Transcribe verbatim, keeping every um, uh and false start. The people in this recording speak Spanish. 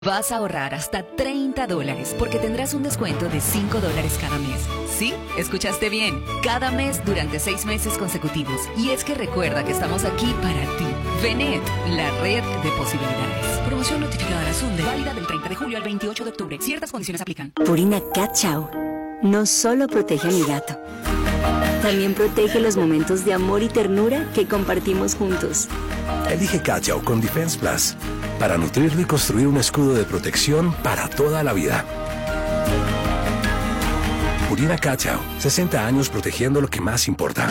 Vas a ahorrar hasta treinta dólares porque tendrás un descuento de cinco dólares cada mes. ¿Sí? Escuchaste bien. Cada mes durante seis meses consecutivos. Y es que recuerda que estamos aquí para ti. Venet, la red de posibilidades. Promoción notificada a la Sunde. Válida del treinta de julio al veintiocho de octubre. Ciertas condiciones aplican. Purina Cat Chow no solo protege a mi gato, también protege los momentos de amor y ternura que compartimos juntos. Elige Cat Chow con Defense Plus para nutrirlo y construir un escudo de protección para toda la vida. Purina Cat Chow, sesenta años protegiendo lo que más importa.